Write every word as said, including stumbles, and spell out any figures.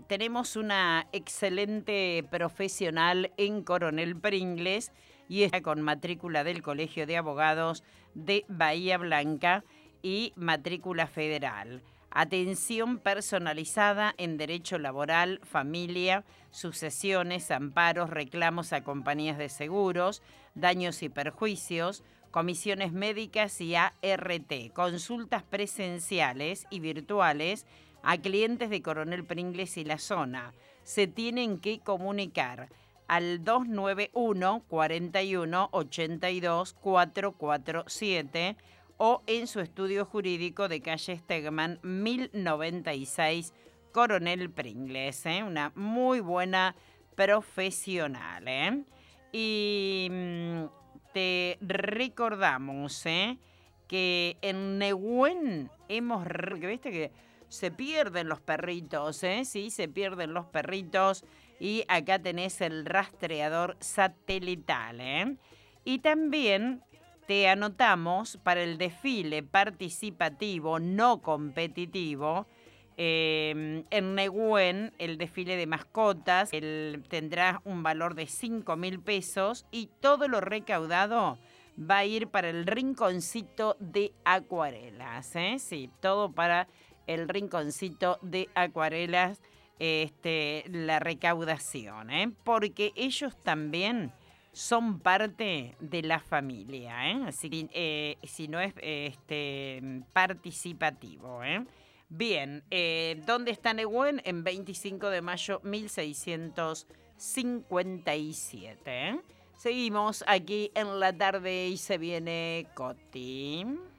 tenemos una excelente profesional en Coronel Pringles y está con matrícula del Colegio de Abogados de Bahía Blanca y matrícula federal. Atención personalizada en derecho laboral, familia, sucesiones, amparos, reclamos a compañías de seguros, daños y perjuicios, comisiones médicas y A R T, consultas presenciales y virtuales a clientes de Coronel Pringles y la zona. Se tienen que comunicar al dos nueve uno, cuatro uno, ocho dos, cuatro cuatro siete o en su estudio jurídico de calle Stegman mil noventa y seis, Coronel Pringles, ¿eh? Una muy buena profesional, ¿eh? Y mmm, te recordamos, ¿eh?, que en Nehuen hemos, que viste que se pierden los perritos, ¿eh? Sí, se pierden los perritos. Y acá tenés el rastreador satelital, ¿eh? Y también te anotamos para el desfile participativo no competitivo. Eh, en Nehuen, el desfile de mascotas el, tendrá un valor de cinco mil pesos y todo lo recaudado va a ir para el rinconcito de acuarelas, ¿eh? Sí, todo para el rinconcito de acuarelas, este, la recaudación, ¿eh? Porque ellos también son parte de la familia, ¿eh? Así que eh, si no es este, participativo, ¿eh? Bien, eh, ¿dónde está Nehuen? En veinticinco de mayo mil seiscientos cincuenta y siete, ¿eh? Seguimos aquí en la tarde y se viene Coti.